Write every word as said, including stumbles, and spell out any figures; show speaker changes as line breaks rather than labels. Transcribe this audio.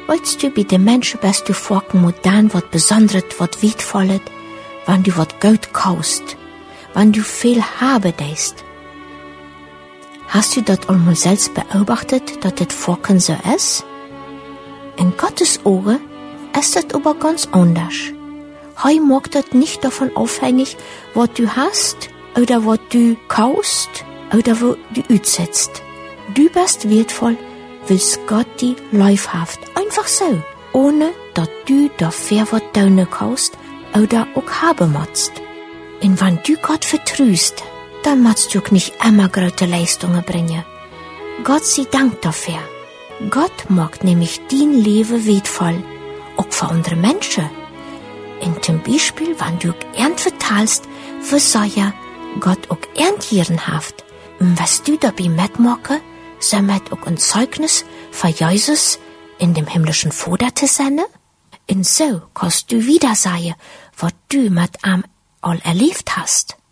Weißt du, bei den Menschen bist du vorken mit dem, was Besonderes, was Wertvolles, wenn du was Geld kaufst, wenn du viel haben deist. Hast du das einmal selbst beobachtet, dass das vorken so ist? In Gottes Ohren ist das aber ganz anders. Hei macht das nicht davon abhängig, was du hast, oder was du kaufst, oder wo du utsetzt. Du bist wertvoll, willst Gott die leibhaft. Einfach so, ohne dass du dafür was tun kaufst oder auch haben musst. Und wenn du Gott vertraust, dann musst du auch nicht immer große Leistungen bringen. Gott sei Dank dafür. Gott macht nämlich dein Leben wertvoll, auch für andere Menschen. Und zum Beispiel, wenn du Ernt verteilst, für Säuer Gott auch Erntieren haft. Und was du dabei mitmachen, somit auch ein Zeugnis für Jesus in dem himmlischen Vater zu sein. Und so kannst du wieder sagen, was du mit ihm all erlebt hast.